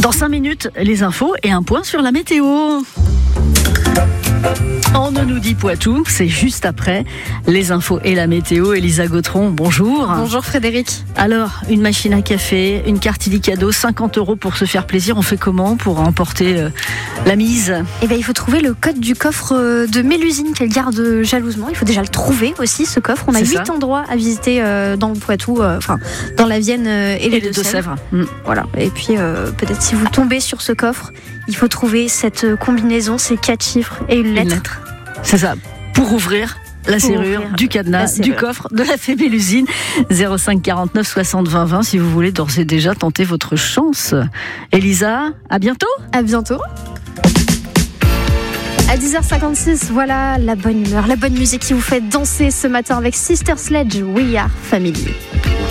Dans 5 minutes, les infos et un point sur la météo. On ne nous dit Poitou, c'est juste après les infos et la météo. Elisa Gautron, bonjour. Bonjour Frédéric. Alors, une machine à café, une carte illicadeau, 50 € pour se faire plaisir. On fait comment pour emporter la mise ? Eh bien, il faut trouver le code du coffre de Mélusine qu'elle garde jalousement. Il faut déjà le trouver aussi, ce coffre. On a 8 endroits à visiter dans le Poitou, dans la Vienne et les Deux-Sèvres. Voilà. Et puis, peut-être si vous tombez sur ce coffre, il faut trouver cette combinaison, ces 4 chiffres et une lettre. C'est ça, pour ouvrir la serrure du cadenas, du coffre de la fée Mélusine. 05 49 60 20 20 si vous voulez d'ores et déjà tenter votre chance. Elisa, à bientôt. À bientôt. À 10h56, voilà la bonne humeur, la bonne musique qui vous fait danser ce matin avec Sister Sledge, We Are Family.